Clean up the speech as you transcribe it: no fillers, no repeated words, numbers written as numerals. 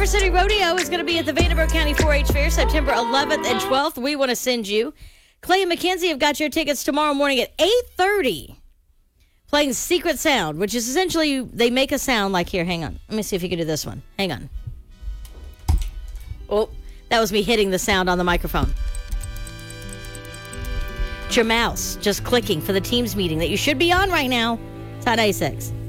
River City Rodeo is going to be at the Vanderbilt County 4-H Fair September 11th and 12th. We want to send you. Clay and Mackenzie have got your tickets tomorrow morning at 8:30. Playing Secret Sound, which is essentially they make a sound like here. Hang on. Let me see if you can do this one. Hang on. Oh, that was me hitting the sound on the microphone. It's your mouse just clicking for the Teams meeting that you should be on right now. It's Hot 86.